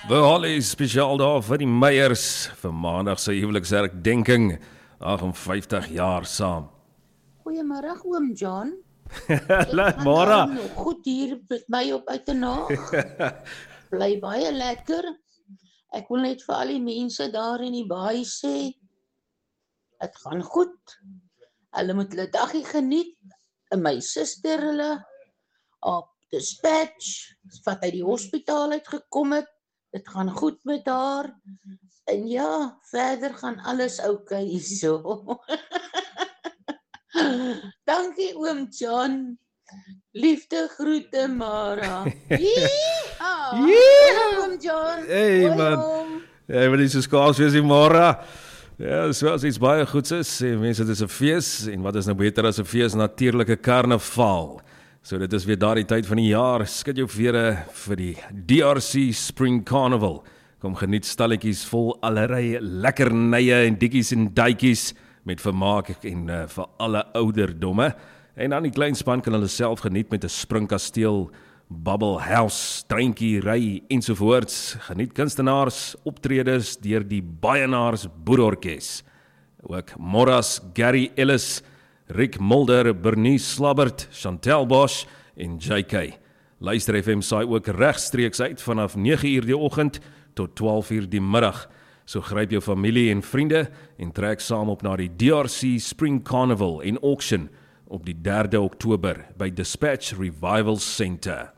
The Holly spesiaal daar vir die Meyers vir maandag se huweliksherdenking 58 jaar saam. Goeiemôre oom John. Môre. Nog goed hier met my op uitenaag. Bly baie lekker. Ek wil net vir al die mense daar in die baai sê, dit gaan goed. Hulle moet hulle daggie geniet. En my suster hulle op dispatch wat uit die hospitaal uitgekom het. Dit gaan goed met haar. En ja, verder gaan alles oukei hierso. Dankie oom John. Liefde groete Mara. Oom John. Hey Hoi, man. oom. Jy wil nie so skaars wees nie môre. Ja, soos iets baie goeds is, sê mense dit is 'n fees en wat is nou beter as 'n fees, natuurlike karnaval. So dit is weer daardie tyd van die jaar, skud jou vere vir die DRC Spring Carnival. Kom geniet stalletjies vol allerlei lekkernye en dikkies en duitjies met vermaak en vir alle ouderdomme. En dan die klein span kan hulle self geniet met 'n springkasteel, bubble house, treintjie ry ensovoorts. Geniet kunstenaars, optredes deur die Baienaars Boerorkes. Ook Morras, Gary Ellis, Rick Mulder, Bernice Slabbert, Chantel Bosch en JK. Luister FM saai ook regstreeks uit vanaf 9:00 die oggend tot 12:00 die middag. So gryp jou familie en vriende en trek saam op na die DRC Spring Carnival en Auction op die 3de Oktober by Dispatch Revival Centre.